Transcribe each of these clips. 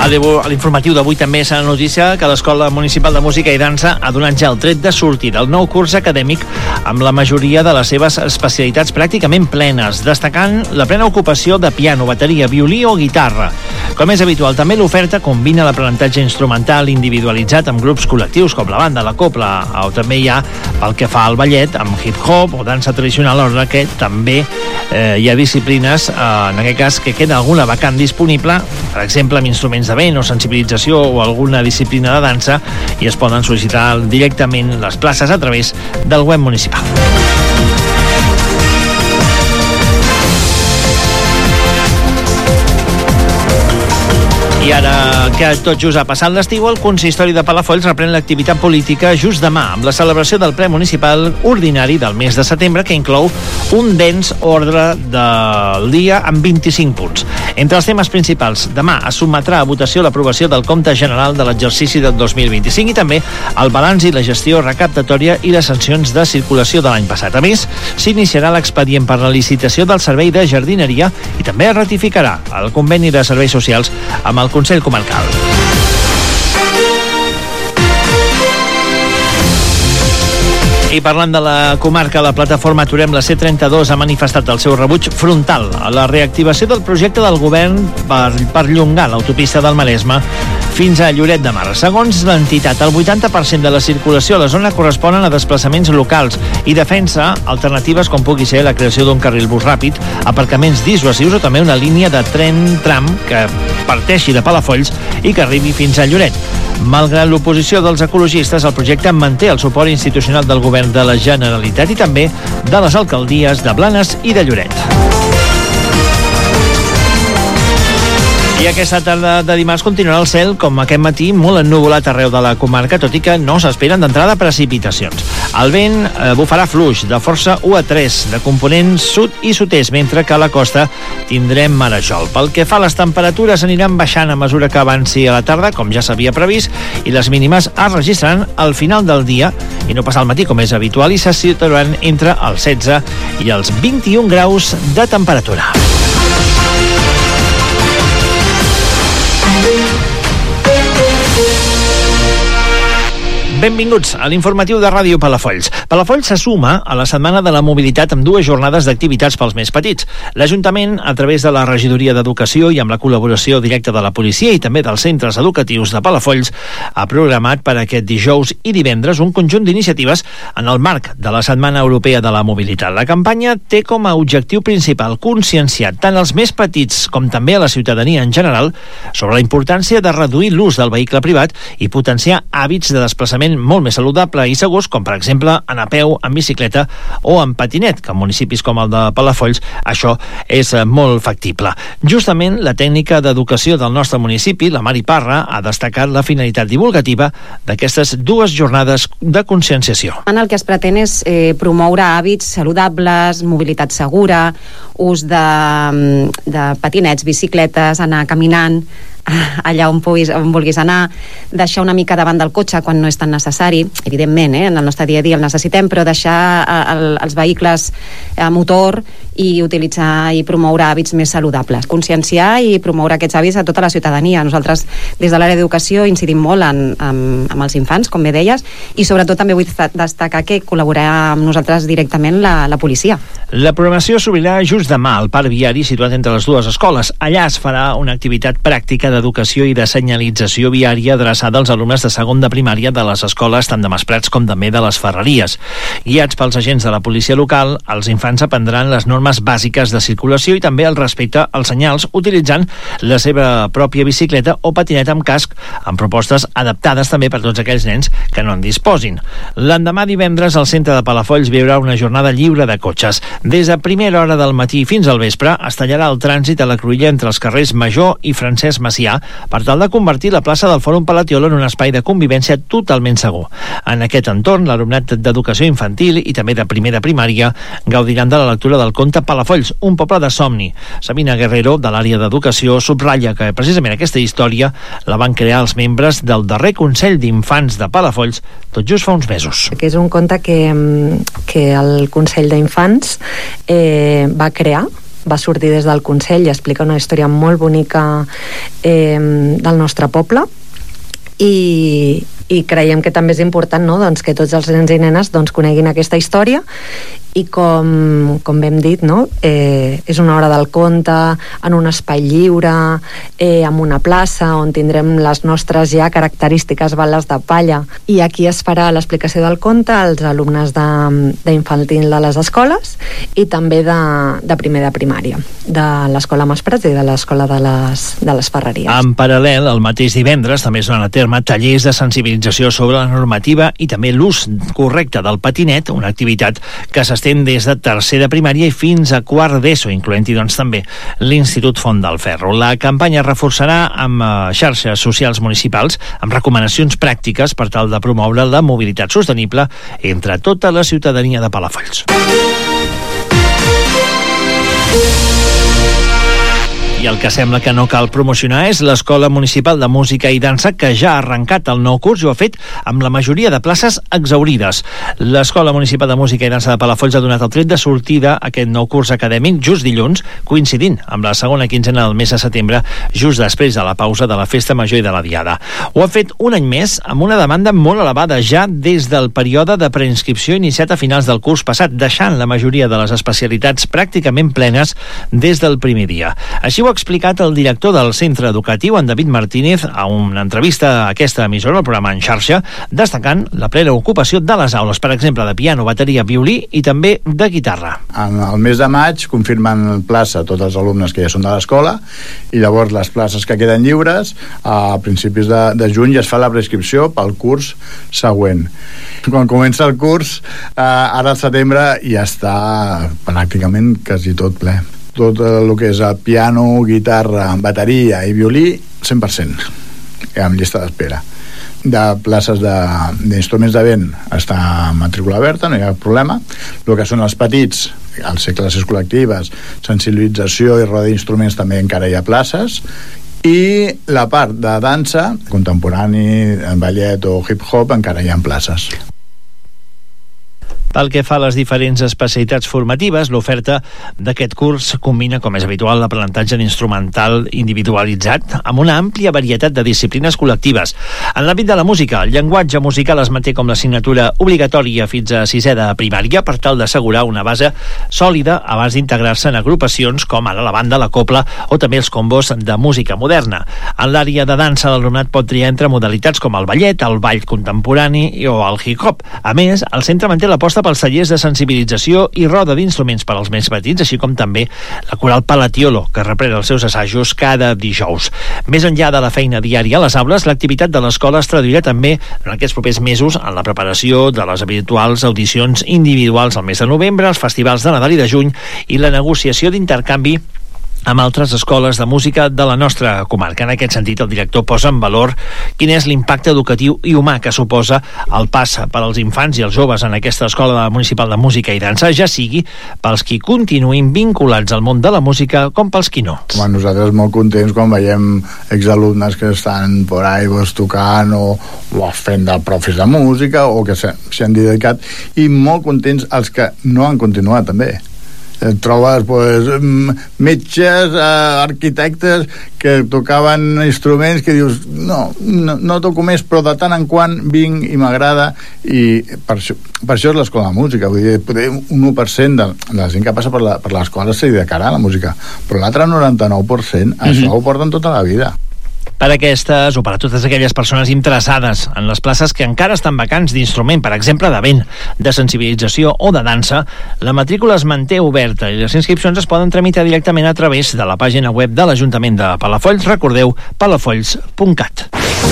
A l'informatiu d'avui també serà la notícia que l'Escola Municipal de Música i Dansa ha donat ja el tret de sortida el nou curs acadèmic amb la majoria de les seves especialitats pràcticament plenes, destacant la plena ocupació de piano, bateria, violí o guitarra. Com és habitual, també l'oferta combina l'aprenentatge instrumental individualitzat amb grups col·lectius com la banda, la cobla, o també hi ha, pel que fa al ballet, amb hip-hop o dansa tradicional, alhora que també hi ha disciplines, en aquest cas, que queda alguna vacant disponible, per exemple, amb instruments de vent o sensibilització o alguna disciplina de dansa, i es poden sol·licitar directament les places a través del web municipal. I ara que tot just ha passat l'estiu, el consistori de Palafolls reprèn l'activitat política just demà, amb la celebració del ple municipal ordinari del mes de setembre, que inclou un dens ordre del dia amb 25 punts. Entre els temes principals, demà es sotmetrà a votació l'aprovació del compte general de l'exercici del 2025 i també el balanç i la gestió recaptatòria i les sancions de circulació de l'any passat. A més, s'iniciarà l'expedient per la licitació del servei de jardineria i també es ratificarà el conveni de serveis socials amb el Consell Comarcal. I parlant de la comarca, la plataforma Aturem la C32 ha manifestat el seu rebuig frontal a la reactivació del projecte del govern per perllongar l'autopista del Maresme fins a Lloret de Mar. Segons l'entitat, el 80% de la circulació a la zona corresponen a desplaçaments locals i defensa alternatives com pugui ser la creació d'un carril bus ràpid, aparcaments dissuasius o també una línia de tren tram que parteixi de Palafolls i que arribi fins a Lloret. Malgrat l'oposició dels ecologistes, el projecte manté el suport institucional del govern de la Generalitat i també de les alcaldies de Blanes i de Lloret. I aquesta tarda de dimarts continuarà el cel, com aquest matí, molt ennuvolat arreu de la comarca, tot i que no s'esperen d'entrada precipitacions. El vent bufarà fluix, de força 1 a 3, de component sud i sud-est, mentre que a la costa tindrem marejol. Pel que fa a les temperatures, aniran baixant a mesura que avanci a la tarda, com ja s'havia previst, i les mínimes es registraran al final del dia, i no pas al matí, com és habitual, i se situaran entre els 16 i els 21 graus de temperatura. Benvinguts a l'informatiu de Ràdio Palafolls. Palafolls se suma a la Setmana de la Mobilitat amb 2 jornades d'activitats pels més petits. L'Ajuntament, a través de la Regidoria d'Educació i amb la col·laboració directa de la policia i també dels centres educatius de Palafolls, ha programat per aquest dijous i divendres un conjunt d'iniciatives en el marc de la Setmana Europea de la Mobilitat. La campanya té com a objectiu principal conscienciar tant els més petits com també a la ciutadania en general sobre la importància de reduir l'ús del vehicle privat i potenciar hàbits de desplaçament molt més saludable i segurs, com per exemple anar a peu, en bicicleta o en patinet, que en municipis com el de Palafolls això és molt factible. Justament la tècnica d'educació del nostre municipi, la Mari Parra, ha destacat la finalitat divulgativa d'aquestes 2 jornades de conscienciació. El que es pretén és promoure hàbits saludables, mobilitat segura, ús de patinets, bicicletes, anar caminant allà on vulguis anar, deixar una mica davant del cotxe quan no és tan necessari, evidentment, en el nostre dia a dia el necessitem, però deixar els vehicles a motor i utilitzar i promoure hàbits més saludables, conscienciar i promoure aquests hàbits a tota la ciutadania. Nosaltres des de l'àrea d'educació incidim molt amb els infants, com bé deies, i sobretot també vull destacar que col·laborarà amb nosaltres directament la policia. La programació s'obrirà just demà al parc viari situat entre les 2 escoles. Allà es farà una activitat pràctica d'educació i de senyalització viària adreçada als alumnes de segon de primària de les escoles tant de Masprats com també de les Ferreries. Guiats pels agents de la policia local, els infants aprendran les normes bàsiques de circulació i també el respecte als senyals utilitzant la seva pròpia bicicleta o patinet amb casc, amb propostes adaptades també per tots aquells nens que no en disposin. L'endemà divendres al centre de Palafolls viurà una jornada lliure de cotxes. Des de primera hora del matí fins al vespre es tallarà el trànsit a la cruïlla entre els carrers Major i Francesc Macià per tal de convertir la plaça del Fòrum Palatiolo en un espai de convivència totalment segur. En aquest entorn, l'alumnat d'educació infantil i també de primer de primària gaudiran de la lectura del conte Palafolls, un poble de somni. Sabina Guerrero, de l'àrea d'educació, subratlla que precisament aquesta història la van crear els membres del darrer Consell d'Infants de Palafolls tot just fa uns mesos. Que és un conte que el Consell d'Infants va crear va sortir des del Consell i explica una història molt bonica del nostre poble, i creiem que també és important, no?, doncs, que tots els nens i nenes doncs, coneguin aquesta història, i com hem dit, no?, és una hora del conte en un espai lliure, amb una plaça on tindrem les nostres ja característiques bales de palla, i aquí es farà l'explicació del conte als alumnes d'infantil de les escoles i també de primer de primària, de l'escola Masprats i de l'escola de les Ferreries. En paral·lel, el mateix divendres també es donen a terme tallers de sensibilització sobre la normativa i també l'ús correcte del patinet, una activitat que s'estén des de tercer de primària i fins a quart d'ESO, incloent-hi doncs també l'Institut Font del Ferro. La campanya es reforçarà amb xarxes socials municipals, amb recomanacions pràctiques per tal de promoure la mobilitat sostenible entre tota la ciutadania de Palafolls. I el que sembla que no cal promocionar és l'Escola Municipal de Música i Dansa, que ja ha arrencat el nou curs i ho ha fet amb la majoria de places exhaurides. L'Escola Municipal de Música i Dansa de Palafolls ha donat el tret de sortida a aquest nou curs acadèmic just dilluns, coincidint amb la segona quinzena del mes de setembre, just després de la pausa de la Festa Major i de la Diada. Ho ha fet un any més amb una demanda molt elevada ja des del període de preinscripció iniciat a finals del curs passat, deixant la majoria de les especialitats pràcticament plenes des del primer dia. Així ho ha explicat el director del centre educatiu, en David Martínez, a una entrevista a aquesta emissora, al programa En Xarxa, destacant la plena ocupació de les aules, per exemple, de piano, bateria, violí i també de guitarra. En el mes de maig confirmen plaça tots els alumnes que ja són de l'escola, i llavors les places que queden lliures a principis de juny ja es fa la prescripció pel curs següent. Quan comença el curs, ara al setembre ja està pràcticament quasi tot ple. Tot el que és el piano, guitarra, bateria i violí, 100%, amb llista d'espera. De places d'instruments de vent està matrícula oberta, no hi ha problema. El que són els petits, al ser classes col·lectives, sensibilització i roda d'instruments, també encara hi ha places. I la part de dansa, contemporani, ballet o hip-hop, encara hi ha places. Pel que fa a les diferents especialitats formatives, l'oferta d'aquest curs combina, com és habitual, l'aprenentatge d'instrumental individualitzat amb una àmplia varietat de disciplines col·lectives. En l'àmbit de la música, el llenguatge musical es manté com l'assignatura obligatòria fins a sisè de primària per tal d'assegurar una base sòlida abans d'integrar-se en agrupacions com ara la banda, la copla o també els combos de música moderna. En l'àrea de dansa, l'alumnat pot triar entre modalitats com el ballet, el ball contemporani o el hip-hop. A més, el centre manté l'aposta pels tallers de sensibilització i roda d'instruments per als més petits, així com també la coral Palatiolo, que reprèn els seus assajos cada dijous. Més enllà de la feina diària a les aules, l'activitat de l'escola es traduirà també en aquests propers mesos en la preparació de les habituals audicions individuals al mes de novembre, els festivals de Nadal i de juny i la negociació d'intercanvi amb altres escoles de música de la nostra comarca. En aquest sentit, el director posa en valor quin és l'impacte educatiu i humà que suposa el pas per als infants i els joves en aquesta escola municipal de música i dansa, ja sigui pels qui continuïn vinculats al món de la música com pels qui no. Nosaltres molt contents quan veiem exalumnes que estan por ahí tocant o fent de profes de música o que s'hi han dedicat, i molt contents els que no han continuat també. Trobes metges, arquitectes que tocaven instruments que dius no toco més, però de tant en quant vinc i m'agrada, i per això és l'escola de música. Vull dir, poder un 1% de la gent que passa per l'escola s'hi dedicarà a la música, però l'altre 99% això ho porten tota la vida. Per aquestes o per a totes aquelles persones interessades en les places que encara estan vacants d'instrument, per exemple de vent, de sensibilització o de dansa, la matrícula es manté oberta i les inscripcions es poden tramitar directament a través de la pàgina web de l'Ajuntament de Palafolls. Recordeu, palafolls.cat.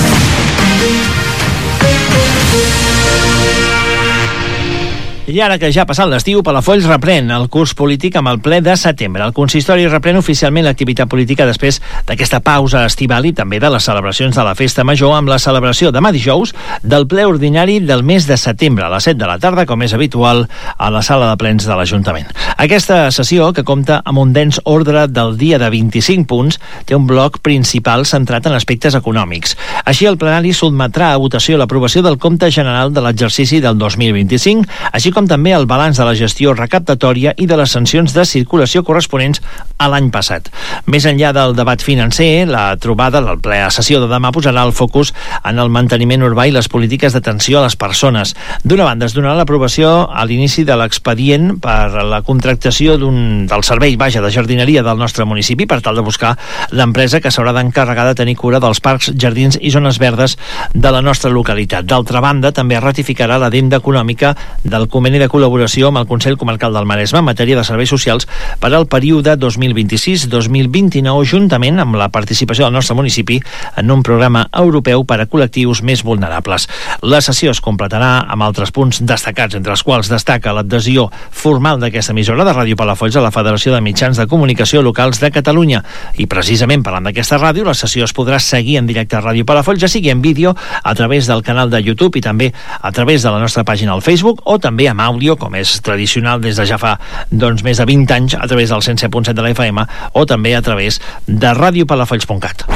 I ara que ja ha passat l'estiu, Palafolls reprèn el curs polític amb el ple de setembre. El consistori reprèn oficialment l'activitat política després d'aquesta pausa estival i també de les celebracions de la Festa Major, amb la celebració demà dijous del ple ordinari del mes de setembre a les 7 de la tarda, com és habitual, a la sala de plens de l'Ajuntament. Aquesta sessió, que compta amb un dens ordre del dia de 25 punts, té un bloc principal centrat en aspectes econòmics. Així, el plenari sotmetrà a votació l'aprovació del compte general de l'exercici del 2025, així com com també el balanç de la gestió recaptatòria i de les sancions de circulació corresponents a l'any passat. Més enllà del debat financer, la trobada, la plena sessió de demà posarà el focus en el manteniment urbà i les polítiques d'atenció a les persones. D'una banda, es donarà l'aprovació a l'inici de l'expedient per la contractació del servei de jardineria del nostre municipi per tal de buscar l'empresa que s'haurà d'encarregar de tenir cura dels parcs, jardins i zones verdes de la nostra localitat. D'altra banda, també es ratificarà l'adenda econòmica del conveni de col·laboració amb el Consell Comarcal del Maresme en matèria de serveis socials per al període 2026-2029, juntament amb la participació del nostre municipi en un programa europeu per a col·lectius més vulnerables. La sessió es completarà amb altres punts destacats, entre els quals destaca l'adhesió formal d'aquesta emissora de Ràdio Palafolls a la Federació de Mitjans de Comunicació Locals de Catalunya. I precisament parlant d'aquesta ràdio, la sessió es podrà seguir en directe a Ràdio Palafolls, ja sigui en vídeo a través del canal de YouTube i també a través de la nostra pàgina al Facebook, o també amb àudio, com és tradicional des de ja fa més de 20 anys, a través del 107.7 de la FM o també a través de radiopalafolls.cat.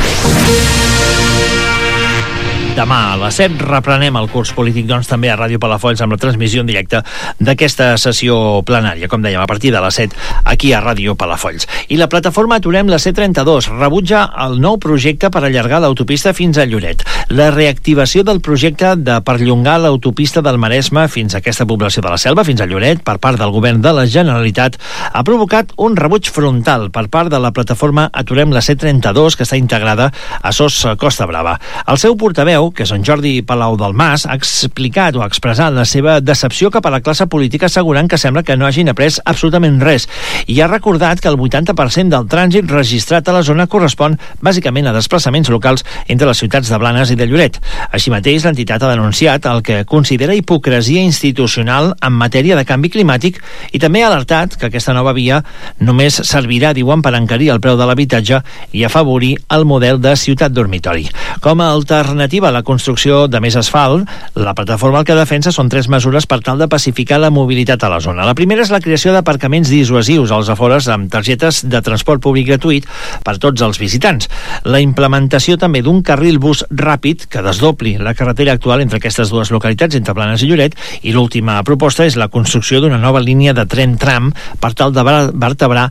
Demà a les 7 reprenem el curs polític, també a Ràdio Palafolls amb la transmissió en directe d'aquesta sessió plenària, com dèiem, a partir de les 7 aquí a Ràdio Palafolls. I la plataforma Aturem la C32 rebutja el nou projecte per allargar l'autopista fins a Lloret. La reactivació del projecte de perllongar l'autopista del Maresme fins a aquesta població de la Selva, fins a Lloret, per part del govern de la Generalitat, ha provocat un rebuig frontal per part de la plataforma Aturem la C32, que està integrada a SOS Costa Brava. El seu portaveu, que és en Jordi Palau del Mas, ha explicat o ha expressat la seva decepció cap a la classe política, assegurant que sembla que no hagin après absolutament res, i ha recordat que el 80% del trànsit registrat a la zona correspon bàsicament a desplaçaments locals entre les ciutats de Blanes i de Lloret. Així mateix, l'entitat ha denunciat el que considera hipocresia institucional en matèria de canvi climàtic i també ha alertat que aquesta nova via només servirà, diuen, per encarir el preu de l'habitatge i afavorir el model de ciutat dormitori. Com a alternativa a la construcció de més asfalt, la plataforma el que defensa són 3 mesures per tal de pacificar la mobilitat a la zona. La primera és la creació d'aparcaments dissuasius als afores amb targetes de transport públic gratuït per tots els visitants. La implementació també d'un carril bus ràpid que desdobli la carretera actual entre aquestes dues localitats, entre Blanes i Lloret, i l'última proposta és la construcció d'una nova línia de tren tram per tal de vertebrar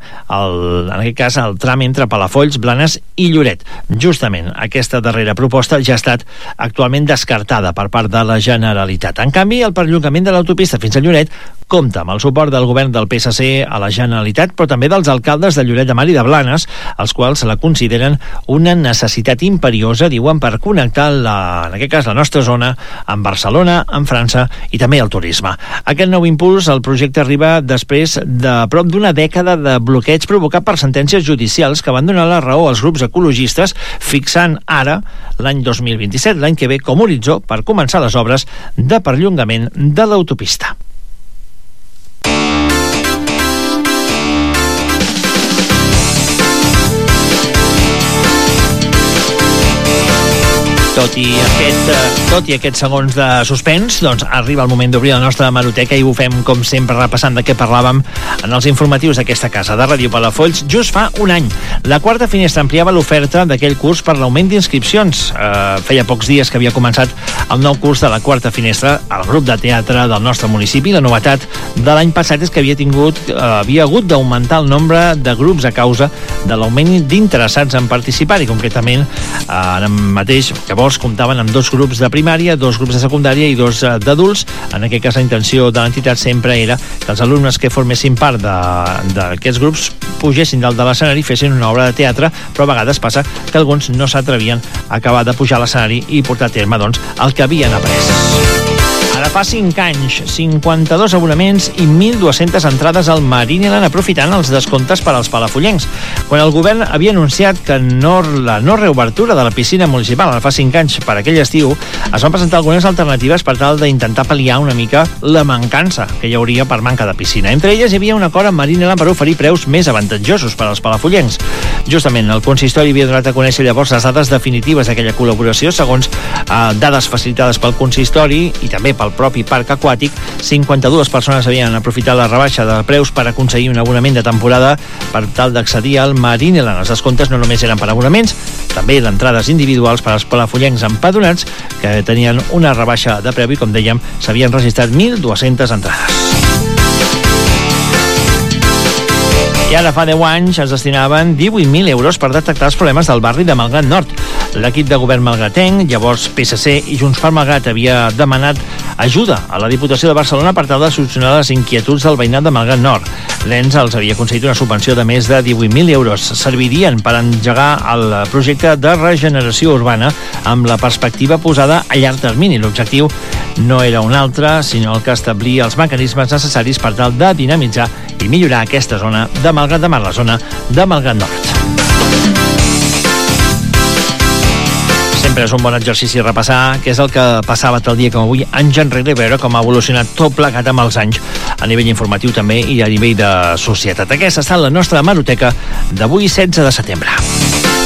en aquest cas el tram entre Palafolls, Blanes i Lloret. Justament aquesta darrera proposta ja ha estat actualment descartada per part de la Generalitat. En canvi, el perllongament de l'autopista fins a Lloret compta amb el suport del govern del PSC a la Generalitat, però també dels alcaldes de Lloret de Mar i de Blanes, els quals la consideren una necessitat imperiosa, diuen, per connectar en aquest cas la nostra zona amb Barcelona, amb França i també el turisme. Aquest nou impuls al projecte arriba després de prop d'una dècada de bloqueig provocat per sentències judicials que van donar la raó als grups ecologistes, fixant ara l'any 2027, l'any que ve, com horitzó per començar les obres de perllongament de l'autopista. Tot i aquests segons de suspens, arriba el moment d'obrir la nostra hemeroteca i ho fem, com sempre, repassant de què parlàvem en els informatius d'aquesta casa de Ràdio Palafolls. Just fa un any, la quarta finestra ampliava l'oferta d'aquell curs per l'augment d'inscripcions. Feia pocs dies que havia començat el nou curs de la quarta finestra al grup de teatre del nostre municipi. La novetat de l'any passat és que havia hagut d'augmentar el nombre de grups a causa de l'augment d'interessats en participar, i concretament ara mateix llavors comptaven amb 2 grups de primària, 2 grups de secundària i 2 d'adults. En aquest cas, la intenció de l'entitat sempre era que els alumnes que formessin part d'aquests grups pugessin dalt de l'escenari i fessin una obra de teatre, però a vegades passa que alguns no s'atrevien a acabar de pujar a l'escenari i portar a terme el que havien après. Ara fa 5 anys, 52 abonaments i 1.200 entrades al Marineland, aprofitant els descomptes per als palafollencs. Quan el govern havia anunciat que la no reobertura de la piscina municipal ara fa 5 anys per aquell estiu, es van presentar algunes alternatives per tal d'intentar pal·liar una mica la mancança que hi hauria per manca de piscina. Entre elles hi havia un acord amb Marineland per oferir preus més avantatjosos per als palafollencs. Justament, el consistori havia donat a conèixer llavors les dades definitives d'aquella col·laboració. Segons dades facilitades pel consistori i també pel propi parc aquàtic, 52 persones havien aprofitat la rebaixa de preus per aconseguir un abonament de temporada per tal d'accedir al Marineland. Els descomptes no només eren per abonaments, també d'entrades individuals per als palafollencs empadronats que tenien una rebaixa de preu i, com dèiem, s'havien registrat 1.200 entrades. I ara fa 10 anys es destinaven 18.000 euros per detectar els problemes del barri de Malgrat Nord. L'equip de govern malgratenc, llavors PSC i Junts per Malgrat, havia demanat ajuda a la Diputació de Barcelona per tal de solucionar les inquietuds del veïnat de Malgrat Nord. L'ENS els havia concedit una subvenció de més de 18.000 euros. Servirien per engegar el projecte de regeneració urbana amb la perspectiva posada a llarg termini. L'objectiu no era un altre, sinó el que establia els mecanismes necessaris per tal de dinamitzar i millorar aquesta zona de Malgrat de Mar, la zona de Malgrat Nord. Sempre és un bon exercici repassar què és el que passava tal dia com avui, anys enrere, i veure com ha evolucionat tot plegat amb els anys, a nivell informatiu també i a nivell de societat. Aquesta ha estat la nostra hemeroteca d'avui, 16 de setembre.